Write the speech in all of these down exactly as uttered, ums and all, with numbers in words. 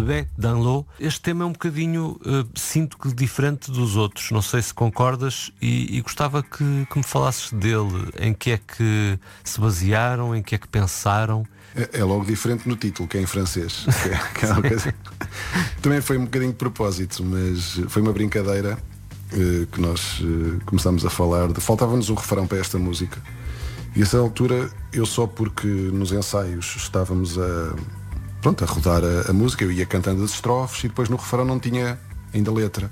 Bec dans l'eau. Este tema é um bocadinho, uh, sinto que diferente dos outros. Não sei se concordas e, e gostava que, que me falasses dele. Em que é que se basearam, em que é que pensaram? É, é logo diferente no título, que é em francês. que é, que é uma coisa... Também foi um bocadinho de propósito, mas foi uma brincadeira uh, que nós uh, começámos a falar de... Faltava-nos um refrão para esta música. E a essa altura, eu só porque nos ensaios estávamos a, pronto, a rodar a, a música, eu ia cantando as estrofes e depois no refrão não tinha ainda letra.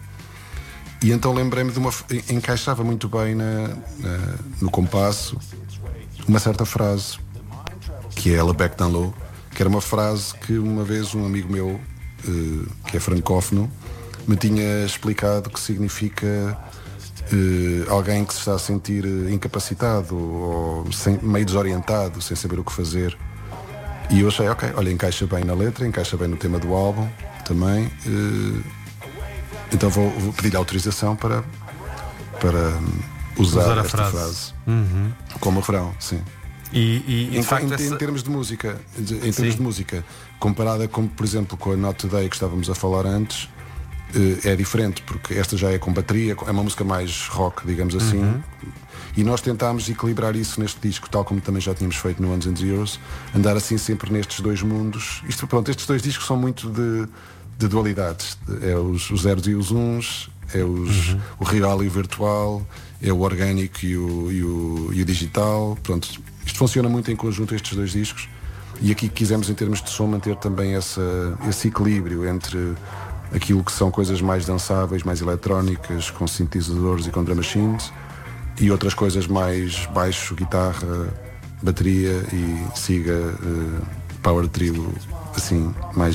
E então lembrei-me de uma... encaixava muito bem na, na, no compasso uma certa frase, que é Le Bec dans l'eau, que era uma frase que uma vez um amigo meu, uh, que é francófono, me tinha explicado que significa... Uh, alguém que se está a sentir uh, incapacitado ou sem, meio desorientado, sem saber o que fazer. E eu achei, ok, olha, encaixa bem na letra, encaixa bem no tema do álbum também. Uh, então vou, vou pedir autorização para, para um, usar, usar a esta frase, frase uhum. como refrão, sim. E, e, em, de facto, em, essa... em termos de música, em termos de música, comparada com, por exemplo, com a Not Today que estávamos a falar antes, é diferente, porque esta já é com bateria, é uma música mais rock, digamos assim, uhum. E nós tentámos equilibrar isso neste disco, tal como também já tínhamos feito no Ones and Zeros, andar assim sempre nestes dois mundos. Isto, pronto, estes dois discos são muito de, de dualidades, é os, os zeros e os uns, é os, uhum. o real e o virtual, é o orgânico e o, e o, e o digital. Pronto, isto funciona muito em conjunto, estes dois discos, e aqui quisemos, em termos de som, manter também essa, esse equilíbrio entre aquilo que são coisas mais dançáveis, mais eletrónicas, com sintetizadores e com drum machines, e outras coisas mais baixo, guitarra, bateria e siga, uh, power trio, assim, mais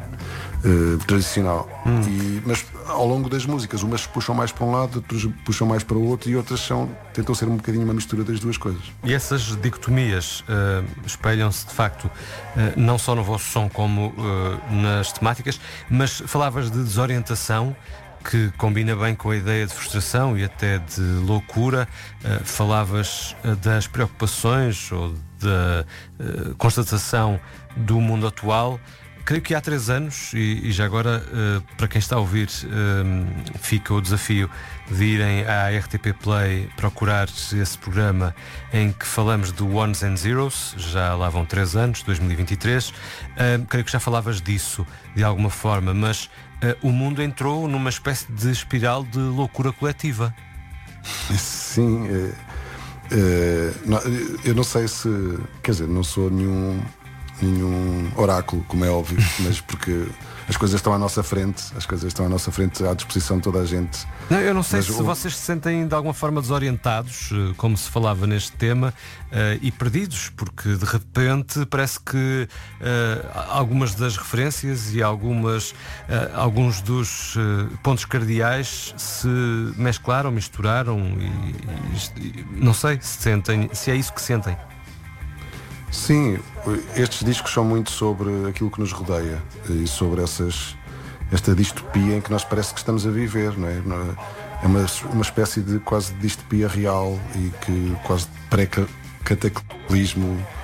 uh, tradicional. Hum. E, mas ao longo das músicas, umas puxam mais para um lado, outras puxam mais para o outro, e outras são, tentam ser um bocadinho uma mistura das duas coisas. E essas dicotomias uh, espelham-se de facto uh, não só no vosso som como uh, nas temáticas, mas falavas de desorientação, que combina bem com a ideia de frustração e até de loucura. Uh, falavas uh, das preocupações ou da uh, constatação do mundo atual. Creio que há três anos, e, e já agora, uh, para quem está a ouvir, uh, fica o desafio de irem à R T P Play procurar esse programa em que falamos do Ones and Zeros. Já lá vão três anos, dois mil e vinte e três. Uh, creio que já falavas disso de alguma forma, mas uh, o mundo entrou numa espécie de espiral de loucura coletiva. Sim, é, é, não, eu não sei se... Quer dizer, não sou nenhum... nenhum oráculo, como é óbvio, mas porque as coisas estão à nossa frente, as coisas estão à nossa frente, à disposição de toda a gente. Não, eu não sei mas se o... vocês se sentem de alguma forma desorientados, como se falava neste tema, uh, e perdidos, porque de repente parece que uh, algumas das referências e algumas, uh, alguns dos uh, pontos cardeais se mesclaram, misturaram e, e não sei se sentem, se é isso que sentem. Sim, estes discos são muito sobre aquilo que nos rodeia e sobre essas, esta distopia em que nós parece que estamos a viver, não é? É uma, uma espécie de quase de distopia real e que quase pré-cataclismo